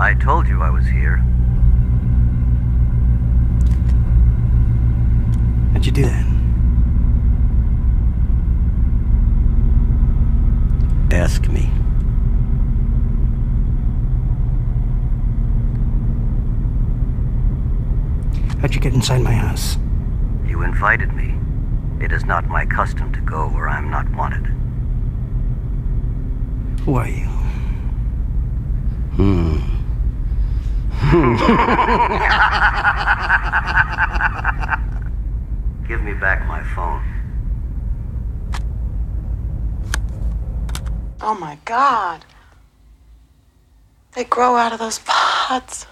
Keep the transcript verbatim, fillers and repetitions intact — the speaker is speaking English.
I told you I was here. How'd you do that? Ask me. How'd you get inside my house? You invited me. It is not my custom to go where I am not wanted. Who are you? Hmm. Give me back my phone. Oh my God. They grow out of those pods.